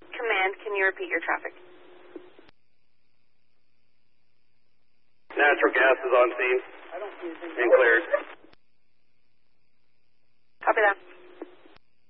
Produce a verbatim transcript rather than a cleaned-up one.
Command, can you repeat your traffic? Natural gas is on scene and cleared.